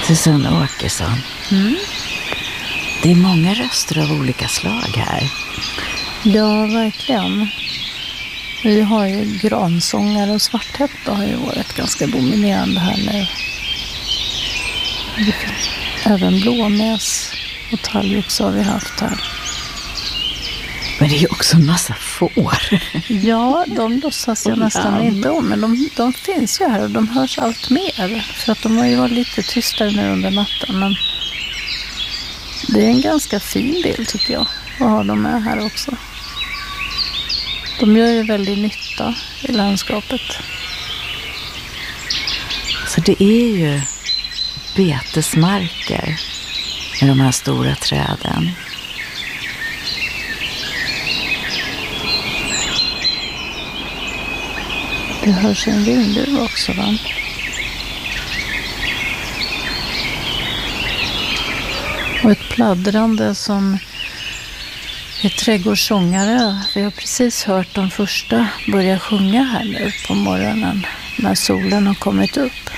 Susanne Åkesson. Det är många röster av olika slag här. Ja, verkligen. Vi har ju gransångare och svarthätta har ju varit ganska dominerande här nu. Även blåmes och talgoxe har vi haft här. Men det är ju också en massa får. Ja, de låtsas jag nästan inte om. Men de finns ju här och de hörs allt mer. För att de har ju varit lite tystare nu under natten. Men det är en ganska fin bild tycker jag. Att ha dem med här också. De gör ju väldigt nytta i landskapet. Så det är ju betesmarker med de här stora träden. Det hörs en vindruva också, va? Och ett pladdrande som är trädgårdssångare. Vi har precis hört de första börja sjunga här nu på morgonen när solen har kommit upp.